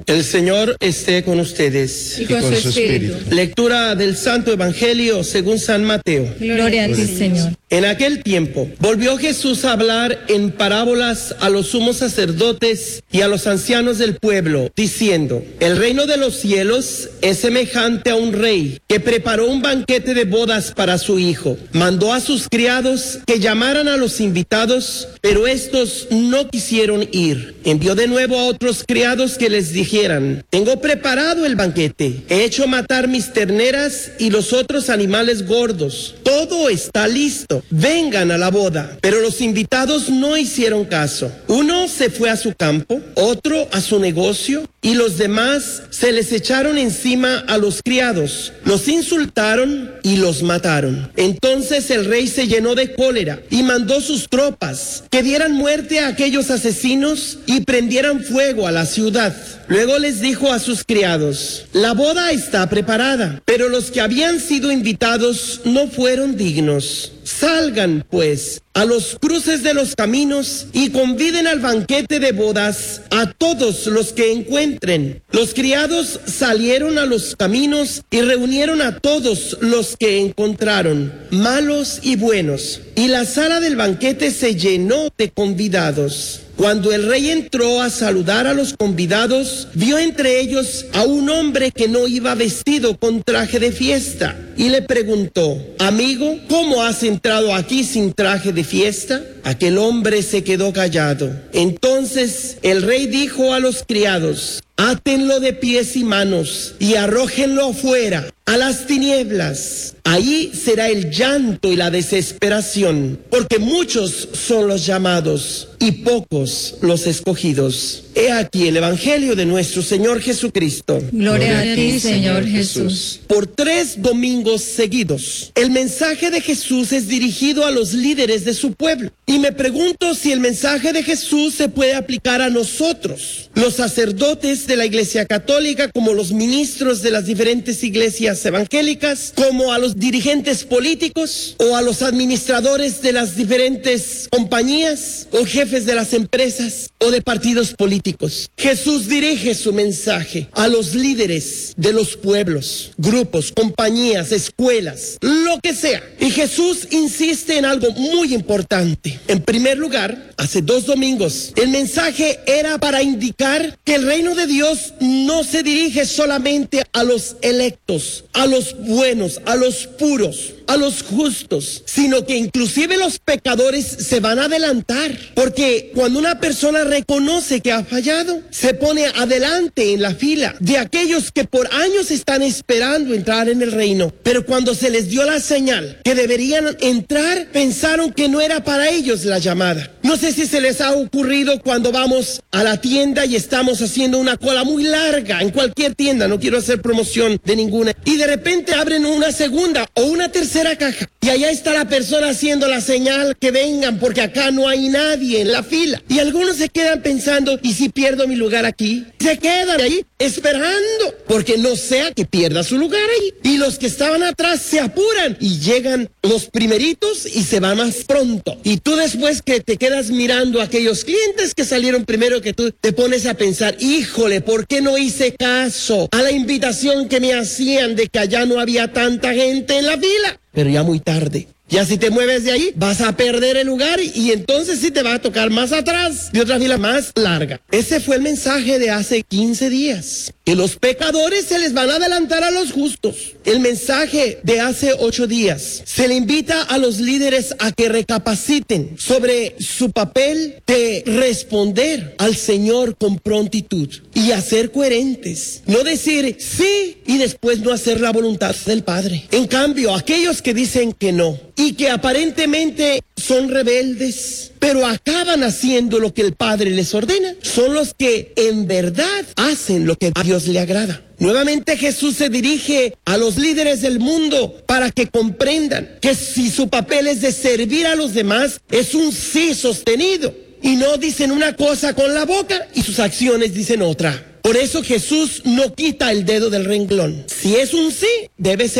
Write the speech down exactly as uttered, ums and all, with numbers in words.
El Señor esté con ustedes. Y con, y con su espíritu. espíritu. Lectura del Santo Evangelio según San Mateo. Gloria a ti, Señor. En aquel tiempo, volvió Jesús a hablar en parábolas a los sumos sacerdotes y a los ancianos del pueblo, diciendo: el reino de los cielos es semejante a un rey que preparó un banquete de bodas para su hijo. Mandó a sus criados que llamaran a los invitados, pero estos no quisieron ir. Envió de nuevo a otros criados que les dijeran: tengo preparado el banquete, he hecho matar mis terneras y los otros animales gordos. Todo está listo, vengan a la boda. Pero los invitados no hicieron caso. Uno se fue a su campo, otro a su negocio, y los demás se les echaron encima a los criados, los insultaron y los mataron. Entonces el rey se llenó de cólera y mandó sus tropas que dieran muerte a aquellos asesinos y prendieran fuego a la ciudad. Luego les dijo a sus criados: la boda está preparada, pero los que habían sido invitados no fueron dignos. Salgan, pues, a los cruces de los caminos y conviden al banquete de bodas a todos los que encuentren. Los criados salieron a los caminos y reunieron a todos los que encontraron, malos y buenos, y la sala del banquete se llenó de convidados. Cuando el rey entró a saludar a los convidados, vio entre ellos a un hombre que no iba vestido con traje de fiesta y le preguntó: amigo, ¿cómo has entrado aquí sin traje de fiesta? Aquel hombre se quedó callado. Entonces el rey dijo a los criados: átenlo de pies y manos y arrójenlo afuera, a las tinieblas. Ahí será el llanto y la desesperación, porque muchos son los llamados y pocos los escogidos. He aquí el Evangelio de nuestro Señor Jesucristo. Gloria a ti, Señor Jesús. Por tres domingos seguidos, el mensaje de Jesús es dirigido a los líderes de su pueblo. Y me pregunto si el mensaje de Jesús se puede aplicar a nosotros, los sacerdotes de la Iglesia Católica, como los ministros de las diferentes iglesias evangélicas, como a los dirigentes políticos, o a los administradores de las diferentes compañías, o jefes de las empresas, o de partidos políticos. Jesús dirige su mensaje a los líderes de los pueblos, grupos, compañías, escuelas, lo que sea. Y Jesús insiste en algo muy importante. En primer lugar, hace dos domingos, el mensaje era para indicar que el reino de Dios no se dirige solamente a los electos, a los buenos, a los puros, a los justos, sino que inclusive los pecadores se van a adelantar, porque cuando una persona reconoce que ha fallado, se pone adelante en la fila de aquellos que por años están esperando entrar en el reino, pero cuando se les dio la señal que deberían entrar, pensaron que no era para ellos la llamada. No sé si se les ha ocurrido cuando vamos a la tienda y estamos haciendo una cola muy larga en cualquier tienda, no quiero hacer promoción de ninguna, y de repente abren una segunda o una tercera caja y allá está la persona haciendo la señal que vengan porque acá no hay nadie en la fila, y algunos se quedan pensando: ¿y si pierdo mi lugar aquí? Se quedan ahí esperando porque no sea que pierda su lugar ahí, y los que estaban atrás se apuran y llegan los primeritos y se van más pronto, y tú después que te quedas mirando a aquellos clientes que salieron primero que tú, te pones a pensar: híjole, ¿por qué no hice caso a la invitación que me hacían de que allá no había tanta gente en la fila? Pero ya muy tarde. Ya si te mueves de ahí, vas a perder el lugar y entonces sí te va a tocar más atrás, de otra fila más larga. Ese fue el mensaje de hace quince días. Que los pecadores se les van a adelantar a los justos. El mensaje de hace ocho días. Se le invita a los líderes a que recapaciten sobre su papel de responder al Señor con prontitud y a ser coherentes. No decir sí y después no hacer la voluntad del Padre. En cambio, aquellos que dicen que no y que aparentemente son rebeldes, pero acaban haciendo lo que el Padre les ordena, son los que en verdad hacen lo que a Dios le agrada. Nuevamente Jesús se dirige a los líderes del mundo para que comprendan que si su papel es de servir a los demás, es un sí sostenido, y no dicen una cosa con la boca y sus acciones dicen otra. Por eso Jesús no quita el dedo del renglón. Si es un sí, debe ser